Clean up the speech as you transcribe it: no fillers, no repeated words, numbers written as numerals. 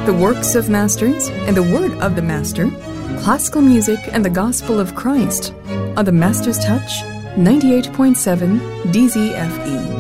the works of masters and the word of the master, classical music and the gospel of Christ on the Master's Touch 98.7 DZFE.